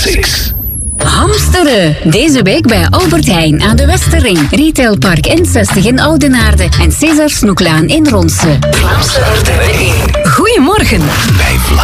Classics. Hamsteren. Deze week bij Albert Heijn aan de Westerring. Retailpark N60 in Oudenaarde en César Snoeklaan in Ronse. Goedemorgen. Bij